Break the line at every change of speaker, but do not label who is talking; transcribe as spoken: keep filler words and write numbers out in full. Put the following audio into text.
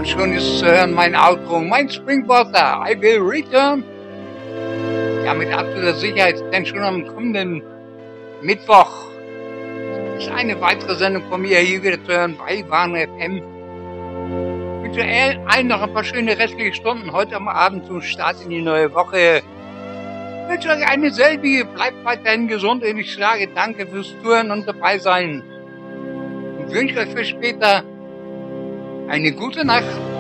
Und schon ist zu hören mein Outro, mein Springwater, I will return. Ja, mit absoluter Sicherheit, denn schon am kommenden Mittwoch ist eine weitere Sendung von mir hier wieder zu hören bei Warn F M. Ich wünsche allen noch ein paar schöne restliche Stunden heute am Abend zum Start in die neue Woche. Ich wünsche euch eine selbige, bleibt weiterhin gesund und ich sage danke fürs Zuhören und dabei sein. Und wünsche euch für später eine gute Nacht.